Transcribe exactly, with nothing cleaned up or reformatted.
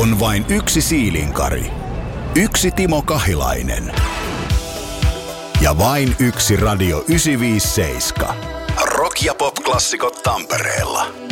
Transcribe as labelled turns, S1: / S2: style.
S1: On vain yksi Siilinkari. Yksi Timo Kahilainen. Ja vain yksi Radio yhdeksänsataaviisikymmentäseitsemän. Rock- ja pop-klassikot Tampereella.